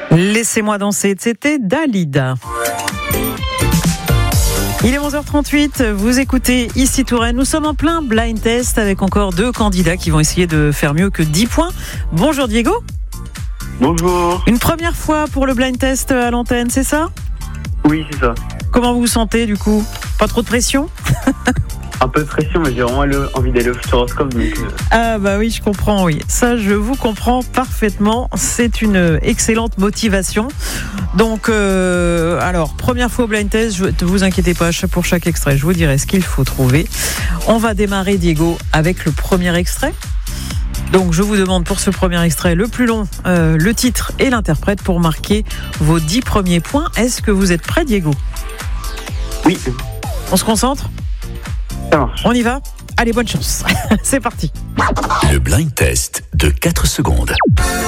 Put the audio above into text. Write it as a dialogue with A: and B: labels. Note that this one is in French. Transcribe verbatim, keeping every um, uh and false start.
A: Laissez-moi danser, c'était Dalida. Il est onze heures trente-huit, vous écoutez Ici Touraine. Nous sommes en plein blind test avec encore deux candidats qui vont essayer de faire mieux que dix points. Bonjour Diego.
B: Bonjour.
A: Une première fois pour le blind test à l'antenne, c'est ça ?
B: Oui, c'est ça.
A: Comment vous vous sentez du coup ? Pas trop de pression ?
B: Un peu de pression, mais j'ai vraiment le- envie d'aller au Futuroscope. Donc, euh,
A: Ah bah oui, je comprends, oui. Ça, je vous comprends parfaitement. C'est une excellente motivation. Donc, euh, alors, première fois au blind test, je, ne vous inquiétez pas, pour chaque extrait, je vous dirai ce qu'il faut trouver. On va démarrer, Diego, avec le premier extrait. Donc, je vous demande pour ce premier extrait, le plus long, euh, le titre et l'interprète pour marquer vos dix premiers points. Est-ce que vous êtes prêt, Diego ?
B: oui,
A: On se concentre ?
B: ça marche.
A: On y va ? Allez, bonne chance. C'est parti.
C: Le blind test de quatre secondes.